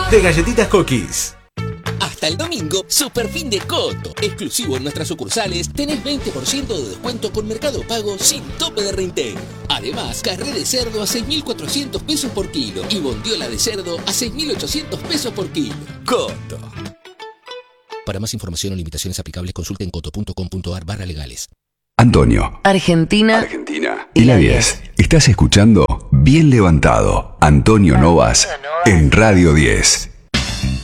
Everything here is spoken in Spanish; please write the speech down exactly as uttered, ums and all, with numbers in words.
de galletitas Cookies. Hasta el domingo, super fin de Coto. Exclusivo en nuestras sucursales, tenés veinte por ciento de descuento con Mercado Pago sin tope de reintegro. Además, carré de cerdo a seis mil cuatrocientos pesos por kilo y bondiola de cerdo a seis mil ochocientos pesos por kilo. Coto. Para más información o limitaciones aplicables, consulten coto punto com punto ar barra legales. Antonio. Argentina. Argentina. Y la diez. Estás escuchando Bien Levantado. Antonio Novas en Radio diez.